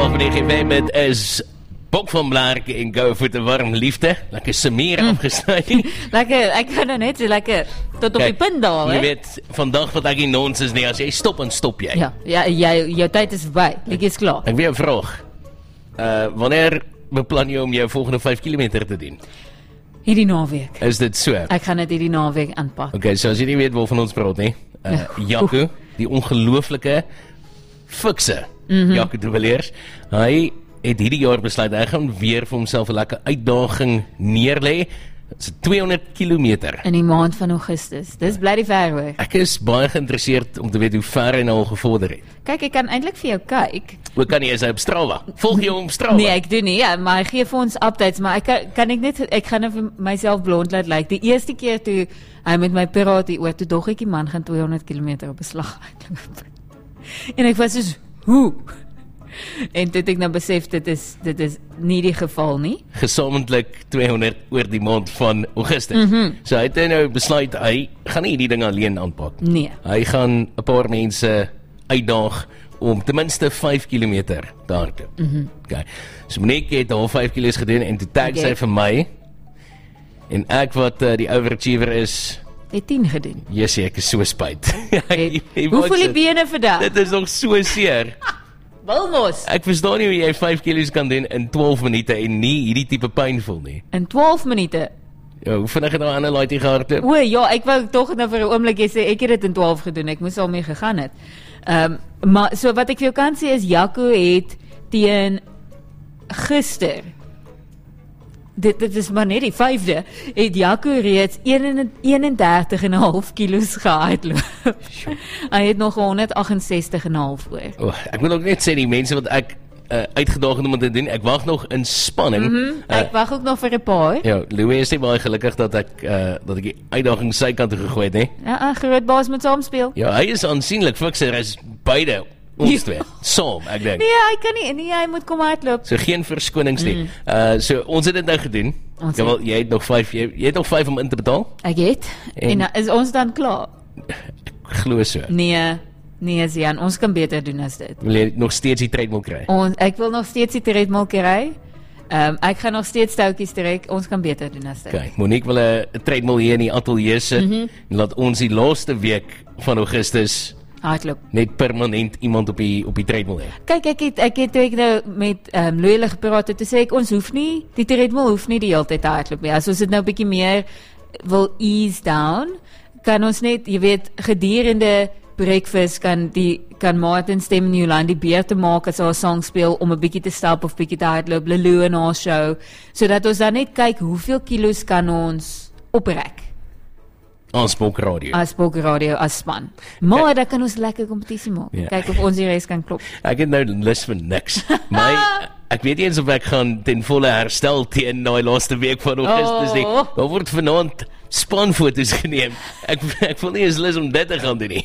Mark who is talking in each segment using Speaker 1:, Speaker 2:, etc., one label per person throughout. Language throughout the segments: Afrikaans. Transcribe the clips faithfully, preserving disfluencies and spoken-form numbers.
Speaker 1: twaalf negen vijf met is Bok van Blaarke en Go voor de warm liefde. Lekker smeer mm. afgesnij.
Speaker 2: Lekker, ek kan nou net so lekker tot op
Speaker 1: Kijk,
Speaker 2: die punt daar,
Speaker 1: jy
Speaker 2: hè?
Speaker 1: weet, vandag wat ek nie nonsens nie, as jy stop en stop jy.
Speaker 2: Ja, ja, jy, jou tyd is verby. Dit is klaar.
Speaker 1: Ek weer 'n vraag. Uh, wanneer beplan jy om jou volgende vyf kilometer te doen?
Speaker 2: Hierdie naweek.
Speaker 1: Is dit so?
Speaker 2: Ek gaan dit hierdie naweek aanpak.
Speaker 1: Okay, so as jy nie weet waarvan ons praat nie. Uh, Jaco, die ongelooflike fikse mm-hmm. Jaco de Villiers, hy het hierdie jaar besluit, hy gaan weer vir homself 'n lekker uitdaging neerlê. Dit is tweehonderd kilometer.
Speaker 2: In die maand van Augustus. Dis bly die ver hoor.
Speaker 1: Ek is baie geïnteresseerd om te weet hoe ver hy nou al gevorder het.
Speaker 2: Kyk, ek kan eintlik vir jou kyk.
Speaker 1: Hoe kan jy is hy op Strava? Volg jy hom op Strava?
Speaker 2: Nee, ek doen nie, ja, maar hy gee vir ons updates, maar ek kan, kan ek net, ek gaan nou vir myself blond laat lyk. Die eerste keer toe hy met my praat hier oor, toe dog ek die man gaan tweehonderd kilometer op beslag uitloop. En ek was soos, hoe? En toe het ek nou besef, dit is, dit is nie die geval nie.
Speaker 1: Gesamentlik tweehonderd oor die maand van Augustus. Mm-hmm. So hy het nou besluit, hy gaan nie die ding alleen aanpak.
Speaker 2: Nee.
Speaker 1: Hy gaan 'n paar mense uitdaag om ten minste vyf kilometer te hardloop. Mm-hmm. Okay. So Monique het al vyf kilo's gedoen en toe tag okay. sy vir my. En ek wat uh, die overachiever is,
Speaker 2: het tien gedoen.
Speaker 1: Jessie, ek is so spyt.
Speaker 2: Hey, hoe voel die bene vandag?
Speaker 1: Dit is nog so seer.
Speaker 2: Wilmos.
Speaker 1: Ek verstaan nie hoe jy vyf kilo's kan doen in twaalf minute en nie hierdie tipe pyn voel nie.
Speaker 2: In twaalf minute?
Speaker 1: Ja, hoe vinnig het nou ander laaitjie gehardloop?
Speaker 2: O ja, ek wou tog nou vir 'n oomblik sê ek het dit in twaalf gedoen. Ek moes al mee gegaan het. Ehm um, maar so wat ek vir jou kan sê is Jaco het teen gister dit dit is maar net die vyfde het Jaco reeds eenendertig komma vyf kilos gehardloop. Hy het nog honderd agt ses komma vyf oor.
Speaker 1: Oh, ek wil ook net sê die mense wat ek uh, uitgedaag het om te doen, ek wag nog in spanning.
Speaker 2: Mm-hmm, ek uh, wag ook nog vir 'n paar.
Speaker 1: Ja, Louis is nie baie gelukkig dat ek uh, dat ek die uitdaging sy kant toe gegooi het, hè.
Speaker 2: Ja, 'n groot baas moet saam speel.
Speaker 1: Ja, hy is aansienlik fikser as beide ons twee. Saam, ek dink.
Speaker 2: Nee, hy kan nie, nee, hy moet kom hardloop.
Speaker 1: So geen verskonings nie. Mm. Uh so ons het dit nou gedoen. Ja, wel, jy het nog vyf, jy, jy het nog vyf om in te betaal?
Speaker 2: Ek het. En, en is ons dan klaar?
Speaker 1: Ek glo so.
Speaker 2: Nee. Nee, Sian, ons kan beter doen as dit.
Speaker 1: Wil jy nog steeds die treadmill kry?
Speaker 2: Ons, ek wil nog steeds die treadmill kry. Ehm um, ek gaan nog steeds stoutjies trek. Ons kan beter doen as dit.
Speaker 1: Okay, Monique wil 'n treadmill hier in die ateljee sit mm-hmm. en laat ons die laaste week van Augustus
Speaker 2: hardloop.
Speaker 1: Net permanent iemand op die op die treadmill hê.
Speaker 2: Kyk, ek het ek het toe ek nou met ehm um, Louis gepraat het, toe sê ek ons hoef nie die treadmill hoef nie die hele tyd te hardloop nie. As ons dit nou 'n bietjie meer wil ease down, kan ons net, jy weet, gedurende breakfast kan die kan Martin stem Newland die beer te maak as haar song speel om 'n bietjie te stap of bietjie te hardloop, Lulu en haar show, sodat ons dan net kyk hoeveel kilos kan ons oprek.
Speaker 1: As Bok Radio.
Speaker 2: As Bok Radio, as span. Maar dan kan ons lekker kompetisie maak. Ja. Kyk of ons die res kan klop.
Speaker 1: Ek het nou lus vir niks. My ek weet nie eens of ek gaan ten volle herstel teen daai laaste week van Augustus nie.
Speaker 2: Oh.
Speaker 1: Daar word vanaand spanfoto's geneem. Ek ek voel nie eens lus om dit te gaan doen nie.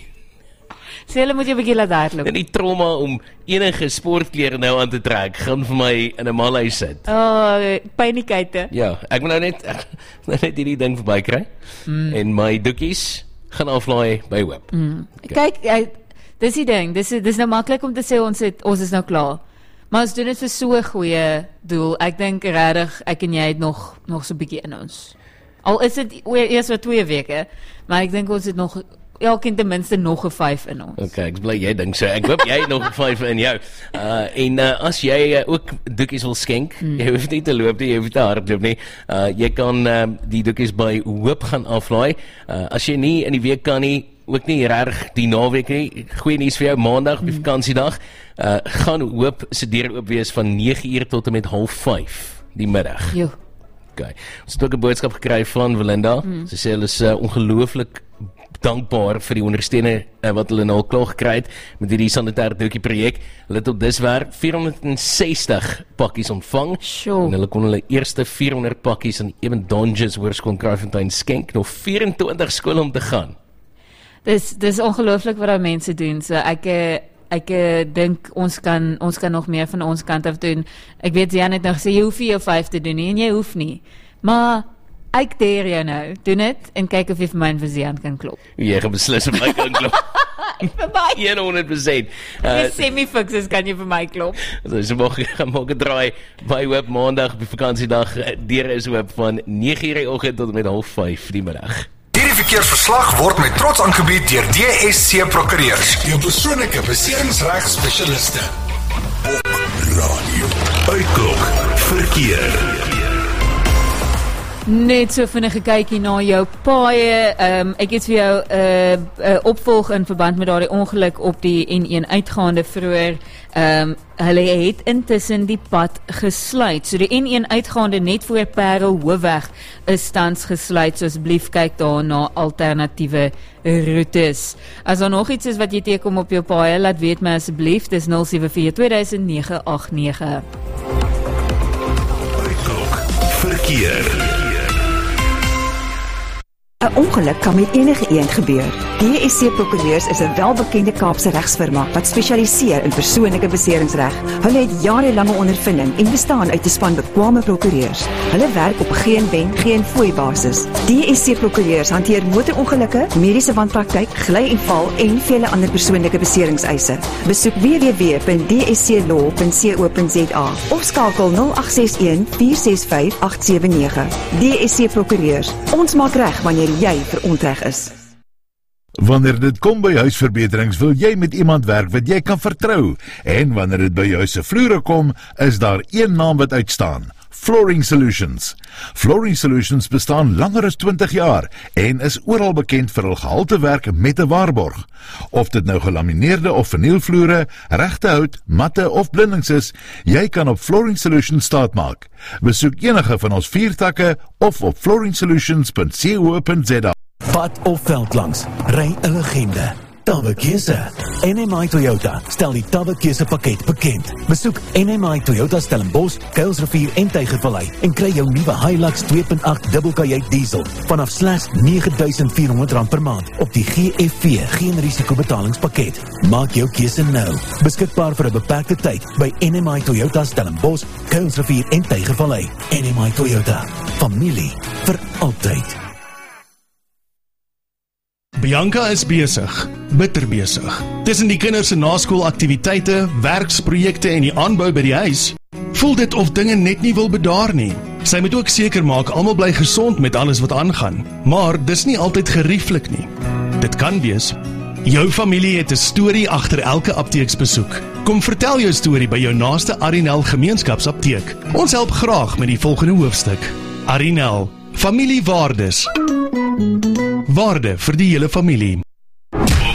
Speaker 2: Sê hulle moet jy 'n bietjie laat hardloop.
Speaker 1: En die trauma om enige sportklere nou aan te trek, gaan vir my in 'n malhuis sit.
Speaker 2: Oh, pynikeite.
Speaker 1: Ja, ek moet nou net ek, nou net hierdie ding verby kry. Mm. En my doekies gaan aflaai by Hoop.
Speaker 2: Mm. Okay. Kyk, jy, dis die ding. Dis dis nou maklik om te sê ons het ons is nou klaar. Maar ons doen dit vir so 'n goeie doel. Ek dink regtig ek en jy het nog nog so 'n bietjie in ons. Al is dit eers vir twee weke, maar ek dink ons het nog elkeen ten minste nog 'n vyf in ons.
Speaker 1: Okay, ek bly jy dink so. Ek hoop jy het nog 'n vyf in jou. Uh en uh, as jy uh, ook doekies wil skenk, hmm. jy hoef nie te loop nie, jy hoef te hardloop nie. Uh jy kan uh, die doekies by Hoop gaan aflaai. Uh as jy nie in die week kan nie, ook nie reg die naweek nie. Goeie nuus vir jou, maandag op die hmm. vakansiedag, uh gaan Hoop se deur oop wees van nege uur tot en met half vyf die middag.
Speaker 2: Jo.
Speaker 1: Okay. Ons het ook 'n boodskap gekry van Belinda. Hmm. Sy sê hulle is uh, ongelooflik dankbaar vir die ondersteuning uh, wat hulle nou klaar gekry het met hierdie sanitêre doekie projek. Hulle het tot dusver vierhonderd sestig pakkies ontvang.
Speaker 2: Sure.
Speaker 1: En hulle kon hulle eerste vierhonderd pakkies aan Eben Donges Hoërskool in Kraaifontein skenk. Nog vyf-en-twintig skole om te gaan.
Speaker 2: Dis dis ongelooflik wat daai mense doen. So ek ek dink ons kan ons kan nog meer van ons kant af doen. Ek weet Jan het nou gesê jy hoef nie jou vyf te doen nie en jy hoef nie. Maar ek deer jou nou, doen dit, en kyk of jy vir my en vir Zian kan klop.
Speaker 1: Jy gaan beslis vir my kan klop.
Speaker 2: Vir my.
Speaker 1: honderd persent. Uh,
Speaker 2: Die semi-fixes kan jy vir my klop.
Speaker 1: So, so mag maak 'n draai by Hoop maandag, op vakansiedag, deur is Hoop van nege uur die oggend tot met half vyf die middag.
Speaker 3: Hierdie verkeersverslag word met trots aangebied deur D S C Prokureurs, jou persoonlike beserings-reg spesialiste. Op radio. Uitklok verkeer.
Speaker 2: Net so vinnige kykie na jou paaie. Um, ek het vir jou 'n uh, uh, opvolg in verband met daardie ongeluk op die N een uitgaande vroeër. Um, hulle het intussen die pad gesluit. So die N een uitgaande net voor Parel Hoofweg is tans gesluit. So asseblief kyk daar na alternatiewe roetes. As daar nog iets is wat jy teekom op jou paaie, laat weet my asseblief. Dis nul sewe vier twee duisend nege agt nege.
Speaker 3: Uitklok verkeer.
Speaker 4: 'n Ongeluk kan met enige iemand gebeur. D S C Prokureurs is 'n welbekende Kaapse regsfirma wat spesialiseer in persoonlike beseringsreg. Hulle het jarelange ondervinding en bestaan uit 'n span bekwame prokureurs. Hulle werk op geen wen, geen fooi basis. D S C Prokureurs hanteer motorongelukke, mediese wanpraktyk, gly en val en vele ander persoonlike beseringseise. Besoek w w w punt d s c law punt co punt z a of skakel nul agt ses een vier ses vyf agt sewe nege. D S C Prokureurs. Ons maak reg wanneer jy verontreg is.
Speaker 5: Wanneer dit kom by huisverbeterings, wil jy met iemand werk wat jy kan vertrou. En wanneer dit by jou se vloere kom, is daar een naam wat uitstaan: Flooring Solutions. Flooring Solutions bestaan langer as twintig jaar en is oral bekend vir hul gehaltewerk met 'n waarborg. Of dit nou gelamineerde of vernielvloere, regte hout, matte of blindings is, jy kan op Flooring Solutions staatmaak. Besoek enige van ons vier takke of op flooring solutions punt co punt z a.
Speaker 6: Pad of veld langs, ry 'n legende. Tawe Keuse. N M I Toyota stel die Tawe Keuse pakket bekend. Besoek N M I Toyota Stellenbosch, Kuilsrivier en Tygervallei en kry jou nuwe Hilux twee punt agt dubbelkajuit diesel vanaf slegs nege duisend vier honderd rand per maand op die G F V geen risiko betalingspakket. Maak jou keuse nou. Beskikbaar vir 'n beperkte tyd by N M I Toyota Stellenbosch, Kuilsrivier en Tygervallei. N M I Toyota. Familie vir altyd.
Speaker 7: Bianca is besig, bitter besig. Tussen die kinders se naskoolaktiwiteite, werksprojekte en die aanbou by die huis, voel dit of dinge net nie wil bedaar nie. Sy moet ook seker maak almal bly gesond met alles wat aangaan, maar dis nie altyd gerieflik nie. Dit kan wees. Jou familie het 'n storie agter elke apteeksbesoek. Kom vertel jou storie by jou naaste Arinel gemeenskapsapteek. Ons help graag met die volgende hoofstuk. Arinel, familiewaardes. Waarde vir die hele familie.